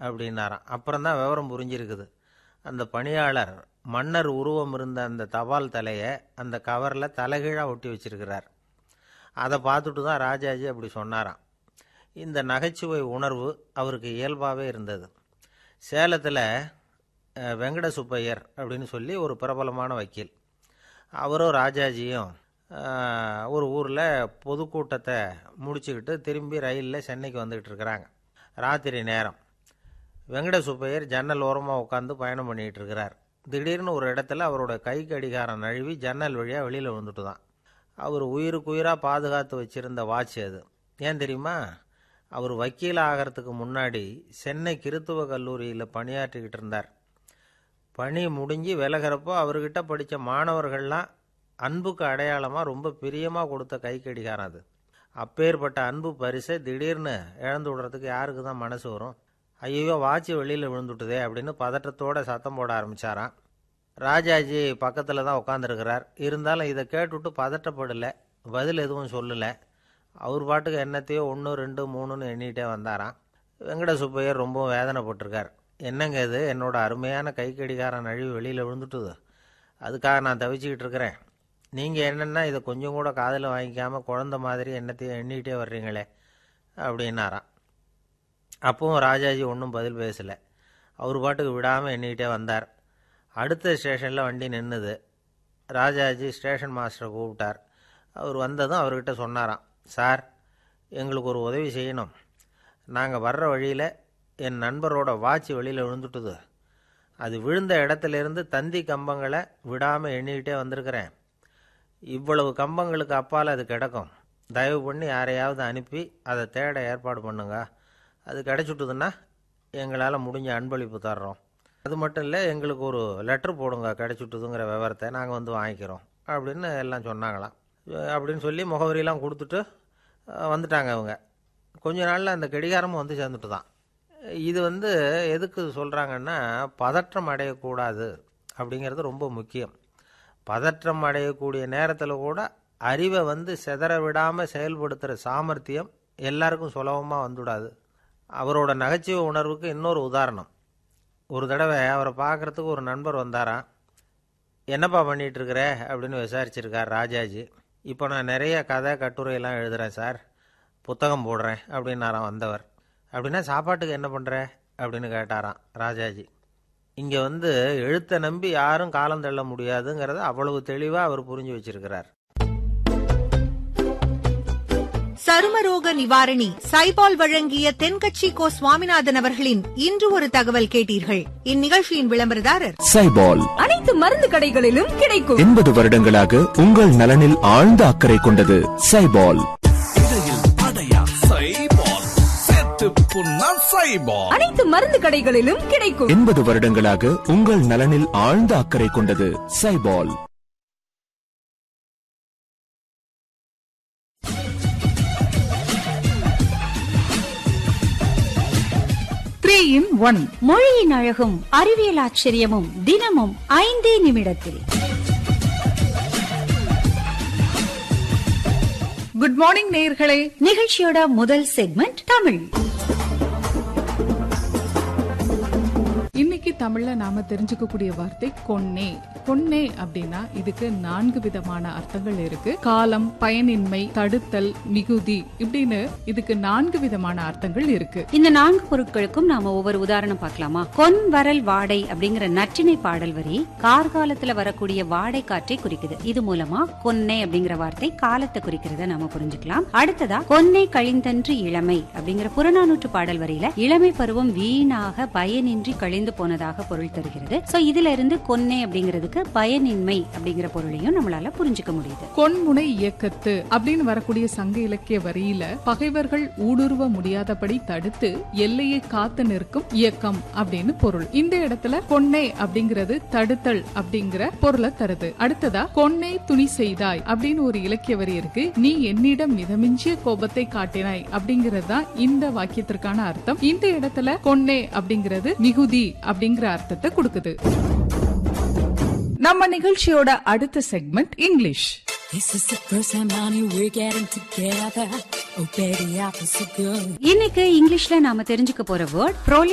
அப்படின்னாராம். அப்புறம்தான் விவரம் புரிஞ்சிருக்குது. அந்த பணியாளர் மன்னர் உருவம் இருந்த அந்த தபால் தலையை அந்த கவரில் தலைகீழாக ஒட்டி வச்சிருக்கிறார். அதை பார்த்துட்டு தான் ராஜாஜி அப்படி சொன்னாராம். இந்த நகைச்சுவை உணர்வு அவருக்கு இயல்பாகவே இருந்தது. சேலத்தில் வெங்கட சுப்பையர் அப்படின்னு சொல்லி ஒரு பிரபலமான வக்கீல், அவரும் ராஜாஜியும் ஒரு ஊரில் பொதுக்கூட்டத்தை முடிச்சுக்கிட்டு திரும்பி ரயிலில் சென்னைக்கு வந்துக்கிட்டு இருக்கிறாங்க. ராத்திரி நேரம். வெங்கட சுப்பையர் ஜன்னல் ஓரமாக உட்காந்து பயணம் பண்ணிகிட்டு இருக்கிறார். திடீர்னு ஒரு இடத்துல அவரோட கை கடிகாரம் நழுவி ஜன்னல் வழியாக வெளியில் வந்துட்டு தான். அவர் உயிருக்குயிராக பாதுகாத்து வச்சுருந்த வாட்ச் அது. ஏன் தெரியுமா? அவர் வக்கீல் ஆகிறதுக்கு முன்னாடி சென்னை கிறித்துவ கல்லூரியில் பணியாற்றிக்கிட்டு இருந்தார். பணி முடிஞ்சு விலகிறப்போ அவர்கிட்ட படித்த மாணவர்கள்லாம் அன்புக்கு அடையாளமாக ரொம்ப பிரியமாக கொடுத்த கை கடிகாரம் அது. அப்பேற்பட்ட அன்பு பரிசை திடீர்னு இழந்து விடுறதுக்கு யாருக்கு தான் மனசு வரும்? ஐயோ, வாட்சி வெளியில் விழுந்துட்டுதே அப்படின்னு பதட்டத்தோடு சத்தம் போட ஆரம்பித்தாராம். ராஜாஜி பக்கத்தில் தான் உட்காந்துருக்கிறார். இருந்தாலும் இதை கேட்டுவிட்டு பதட்டப்படலை, பதில் எதுவும் சொல்லலை. அவர் பாட்டுக்கு என்னத்தையோ 1 2 3ன்னு எண்ணிகிட்டே வந்தாராம். வெங்கட சுப்பையர் ரொம்பவும் வேதனைப்பட்டிருக்கார். என்னங்க இது, என்னோட அருமையான கை கடிகாரம் நழுவி வெளியில் விழுந்துட்டுது, அதுக்காக நான் தவிச்சிக்கிட்டு இருக்கிறேன். நீங்கள் என்னென்னா இதை கொஞ்சம் கூட காதில் வாங்கிக்காமல் குழந்த மாதிரி என்னத்தையும் எண்ணிக்கிட்டே வர்றீங்களே அப்படின்னாராம். அப்பவும் ராஜாஜி ஒன்றும் பதில் பேசலை. அவர் பாட்டுக்கு விடாமல் எண்ணிக்கிட்டே வந்தார். அடுத்த ஸ்டேஷனில் வண்டி நின்றுது. ராஜாஜி ஸ்டேஷன் மாஸ்டரை கூப்பிட்டார். அவர் வந்ததும் அவர்கிட்ட சொன்னாராம், சார், எங்களுக்கு ஒரு உதவி செய்யணும். நாங்கள் வர்ற வழியில் என் நண்பரோட வாட்ச் வெளியில் விழுந்துட்டுது. அது விழுந்த இடத்துலேருந்து தந்தி கம்பங்களை விடாமல் எண்ணிக்கிட்டே வந்திருக்கிறேன். இவ்வளவு கம்பங்களுக்கு அப்பால் அது கிடக்கும். தயவு பண்ணி யாரையாவது அனுப்பி அதை தேட ஏற்பாடு பண்ணுங்க. அது கிடச்சுட்டுதுன்னா எங்களால் முடிஞ்ச அன்பளிப்பு தர்றோம். அது மட்டும் இல்லை, எங்களுக்கு ஒரு லெட்ரு போடுங்க, கிடச்சுட்டுதுங்கிற விவரத்தை நாங்கள் வந்து வாங்கிக்கிறோம் அப்படின்னு எல்லாம் சொன்னாங்களாம். அப்படின்னு சொல்லி முகவரியெல்லாம் கொடுத்துட்டு வந்துட்டாங்க அவங்க. கொஞ்ச நாளில் அந்த கடிகாரமும் வந்து சேர்ந்துட்டு தான். இது எதுக்கு சொல்கிறாங்கன்னா, பதற்றம் அடையக்கூடாது அப்படிங்கிறது ரொம்ப முக்கியம். பதற்றம் அடையக்கூடிய நேரத்தில் கூட அறிவை சிதற விடாமல் செயல்படுத்துகிற சாமர்த்தியம் எல்லாருக்கும் சுலபமாக வந்துவிடாது. அவரோட நகைச்சுவை உணர்வுக்கு இன்னொரு உதாரணம். ஒரு தடவை அவரை பார்க்குறதுக்கு ஒரு நண்பர் வந்தாராம். என்னப்பா பண்ணிகிட்ருக்கிற அப்படின்னு விசாரிச்சிருக்கார் ராஜாஜி. இப்போ நான் நிறைய கதை கட்டுரையெல்லாம் எழுதுகிறேன் சார், புத்தகம் போடுறேன் அப்படின்னாராம் வந்தவர். அப்படின்னா சாப்பாட்டுக்கு என்ன பண்ணுற அப்படின்னு கேட்டாராம் ராஜாஜி. இங்கே எழுத்தை நம்பி யாரும் காலம் தள்ள முடியாதுங்கிறத அவ்வளவு தெளிவாக அவர் புரிஞ்சு வச்சிருக்கிறார். சருமரோக நிவாரணி சைபால் வழங்கிய தென்கட்சி கோ சுவாமிநாதன் அவர்களின் இன்று ஒரு தகவல் கேட்டீர்கள். இந்நிகழ்ச்சியின் விளம்பரதாரர் சைபால். அனைத்து மருந்து கடைகளிலும் கிடைக்கும். 80 வருடங்களாக உங்கள் நலனில் ஆழ்ந்த அக்கறை கொண்டது சைபால். அனைத்து மருந்து கடைகளிலும் கிடைக்கும். 80 வருடங்களாக உங்கள் நலனில் ஆழ்ந்த அக்கறை கொண்டது சைபால். மொழியின் அழகும் அறிவியல் ஆச்சரியமும் தினமும் 5 நிமிடத்தில். குட் மார்னிங் நேயர்களே. நிகழ்ச்சியோட முதல் செக்மெண்ட் தமிழ். இன்னைக்கு தமிழ்ல நாம தெரிஞ்சுக்கக்கூடிய வார்த்தை கொன்னே. கொன்னே அப்படின்னா இதுக்கு 4 விதமான அர்த்தங்கள் இருக்கு. காலம், பயனின்மை, தடுத்தல், மிகுதி, இப்படின்னு இதுக்கு 4 விதமான அர்த்தங்கள் இருக்கு. இந்த 4 பொருட்களுக்கும் நாம ஒவ்வொரு உதாரணம் பார்க்கலாமா? கொன் வரல் வாடை அப்படிங்கிற நற்றிணை பாடல் வரி கார்காலத்துல வரக்கூடிய வாடை காற்றை குறிக்குது. இது மூலமா கொன்னை அப்படிங்கிற வார்த்தை காலத்தை குறிக்கிறத நாம புரிஞ்சுக்கலாம். அடுத்ததா கொன்னை கழிந்தன்று இளமை அப்படிங்கிற புறநானூற்று பாடல் வரியில இளமை பருவம் வீணாக பயனின்றி கழிந்து போனதாக பொருள் தருகிறது. சோ இதுல இருந்து கொன்னை அப்படிங்கிறதுக்கு பயனின்மை அப்படிங்கிற பொருளையும் நம்மளால புரிஞ்சுக்க முடியுது. கொன்முனை இயக்கத்து அப்படின்னு வரக்கூடிய சங்க இலக்கிய வரியில பகைவர்கள் ஊடுருவ முடியாதபடி தடுத்து எல்லையை காத்து நிற்கும் இயக்கம் அப்படின்னு பொருள். இந்த இடத்துல கொன்னை அப்படிங்கிறது தடுத்தல் அப்படிங்கிற பொருளை தருது. அடுத்ததா கொன்னை துணி செய்தாய் அப்படின்னு ஒரு இலக்கிய வரி இருக்கு. நீ என்னிடம் மிதமிஞ்சிய கோபத்தை காட்டினாய் அப்படிங்கிறது தான் இந்த வாக்கியத்திற்கான அர்த்தம். இந்த இடத்துல கொன்னை அப்படிங்கிறது மிகுதி அப்படிங்கிற அர்த்தத்தை கொடுக்குது. நம்ம நிகழ்ச்சியோட அடுத்த செக்மெண்ட் இங்கிலீஷ். இன்னைக்கு இங்கிலீஷ்ல நாம தெரிஞ்சுக்க போற வேர்ட்